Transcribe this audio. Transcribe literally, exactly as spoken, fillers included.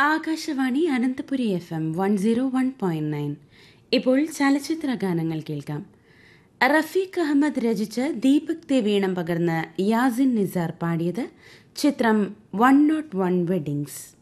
Akashvani Ananthapuri F M one zero one point nine. ഇപ്പോൾ ചലച്ചിത്ര ഗാനങ്ങൾ കേൾക്കാം. റഫീഖ് അഹമ്മദ് രചിച്ച് ദീപക് ദേവീണം പകർന്ന് യാസിൻ നിസാർ പാടിയത്. ചിത്രം വൺ നോട്ട് വൺ വെഡിങ്സ്.